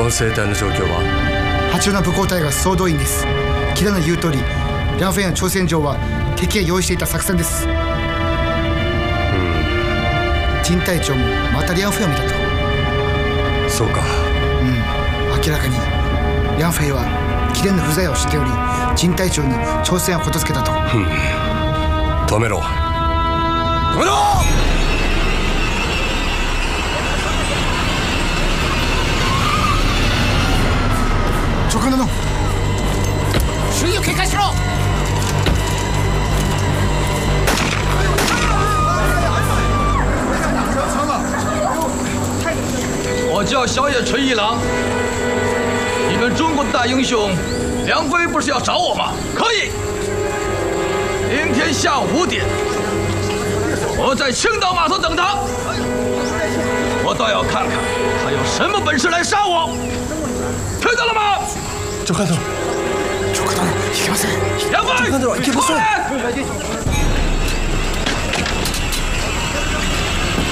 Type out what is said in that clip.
この生体の状況は？ 八王の武功隊が総動員です。キラの言う通り、リャンフェイの挑戦状は敵が用意していた作戦です。陳隊長もまたリャンフェイを見たと。 そうか。 明らかにリャンフェイはキレンの不在を知っており、陳隊長に挑戦をことつけたと。 止めろ、止めろ！ 長官殿、周囲を警戒しろ！ 我叫小野纯一郎。你们中国的大英雄梁飞不是要找我吗？可以，明天下午5点，我在青岛码头等他。我倒要看看他有什么本事来杀我。听到了吗？ 長官殿、 長官殿、いけません。 梁飞， 長官殿、いけません。 快点！